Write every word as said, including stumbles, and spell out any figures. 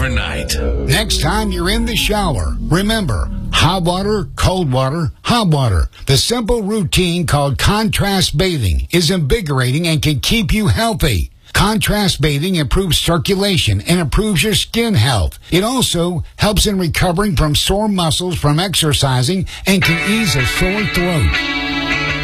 overnight. Next time you're in the shower, remember, hot water, cold water, hot water. The simple routine called contrast bathing is invigorating and can keep you healthy. Contrast bathing improves circulation and improves your skin health. It also helps in recovering from sore muscles from exercising and can ease a sore throat.